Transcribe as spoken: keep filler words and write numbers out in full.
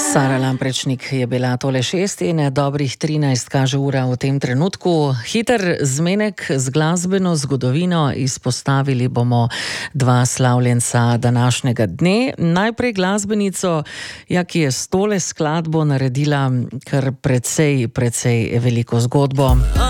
Sara Lamprečnik je bila tole šest in dobrih trinajst kaže ura v tem trenutku. Hiter zmenek z glasbeno zgodovino, izpostavili bomo dva slavljenca današnjega dne. Najprej glasbenico, ja, ki je s tole skladbo naredila kar precej, precej veliko zgodbo.